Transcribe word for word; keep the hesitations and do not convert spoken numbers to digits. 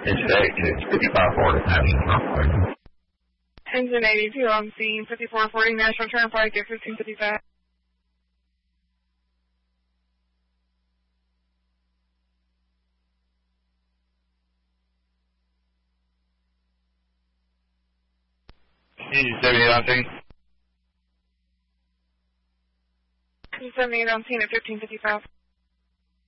Dispatch, it's fifty-five forty National. Engine eighty-two on scene, fifty-four forty National Turnpike at fifteen fifty-five. seventy-eight on scene. seventy-eight on scene at fifteen fifty-five.